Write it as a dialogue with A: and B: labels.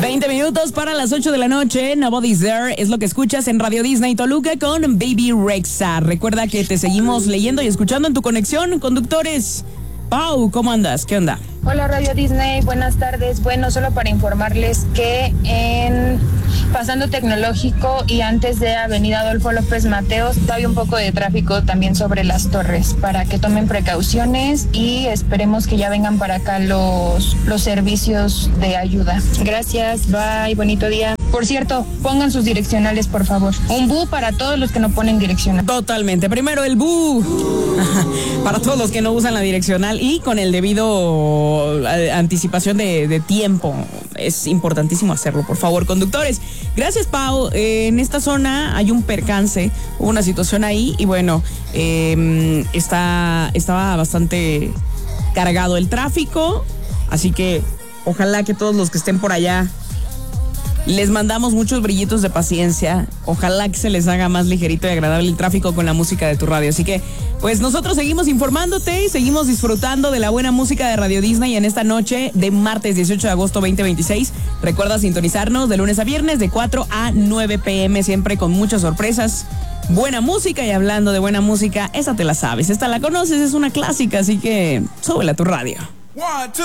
A: 20 minutos para las 8 de la noche. Nobody's There es lo que escuchas en Radio Disney Toluca con Baby Rexha. Recuerda que te seguimos leyendo y escuchando en tu conexión, conductores. Pau, ¿cómo andas? ¿Qué onda?
B: Hola Radio Disney, buenas tardes. Bueno, solo para informarles que en Pasando Tecnológico y antes de Avenida Adolfo López Mateos todavía un poco de tráfico también sobre las torres, para que tomen precauciones y esperemos que ya vengan para acá los servicios de ayuda. Gracias, bye, bonito día. Por cierto, pongan sus direccionales, por favor. Un bu para todos los que no ponen direccional.
A: Totalmente. Primero el bu para todos los que no usan la direccional y con el debido anticipación de tiempo. Es importantísimo hacerlo, por favor, conductores. Gracias, Pau. En esta zona hay un percance, hubo una situación ahí y bueno, estaba bastante cargado el tráfico, así que ojalá que todos los que estén por allá les mandamos muchos brillitos de paciencia. Ojalá que se les haga más ligerito y agradable el tráfico con la música de tu radio. Así que, pues nosotros seguimos informándote y seguimos disfrutando de la buena música de Radio Disney en esta noche de martes 18 de agosto 2026. Recuerda sintonizarnos de lunes a viernes de 4 a 9 p.m. siempre con muchas sorpresas. Buena música, y hablando de buena música, esa te la sabes, esta la conoces, es una clásica, así que súbela a tu radio.